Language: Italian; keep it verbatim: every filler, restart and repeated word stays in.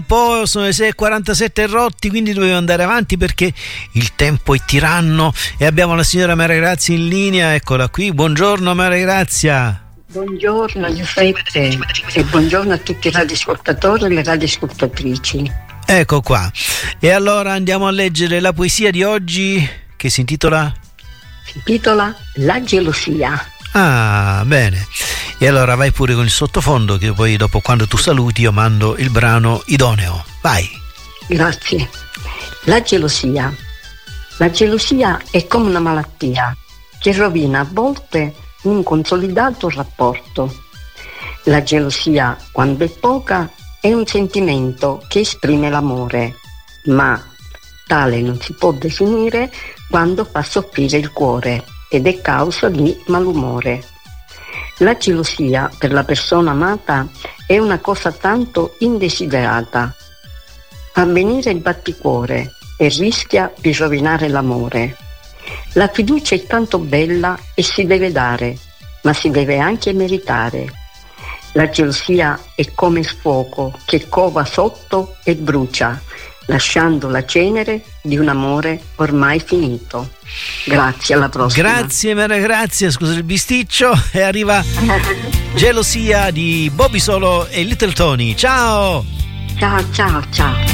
Po', sono le sei e quarantasette rotti, quindi dobbiamo andare avanti perché il tempo è tiranno e abbiamo la signora Maria Grazia in linea. Eccola qui. Buongiorno Maria Grazia. Buongiorno Giuseppe e buongiorno a tutti i radioascoltatori e le radioascoltatrici. Ecco qua. E allora andiamo a leggere la poesia di oggi che si intitola? Si intitola La gelosia. Ah, bene. E allora vai pure con il sottofondo, che poi dopo, quando tu saluti, io mando il brano idoneo. Vai. Grazie. La gelosia. La gelosia è come una malattia che rovina a volte un consolidato rapporto. La gelosia, quando è poca, è un sentimento che esprime l'amore, ma tale non si può definire quando fa soffrire il cuore ed è causa di malumore. La gelosia per la persona amata è una cosa tanto indesiderata. Fa venire il batticuore e rischia di rovinare l'amore. La fiducia è tanto bella e si deve dare, ma si deve anche meritare. La gelosia è come il fuoco che cova sotto e brucia, lasciando la cenere di un amore ormai finito. Grazie, alla prossima. Grazie Maria Grazia, scusa il bisticcio. E arriva Gelosia di Bobby Solo e Little Tony. Ciao. Ciao, ciao, ciao.